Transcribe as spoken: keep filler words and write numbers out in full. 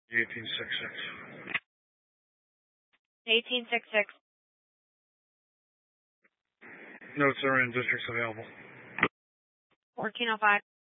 eighteen sixty-six. eighteen sixty-six. Notes are in districts available. fourteen oh five.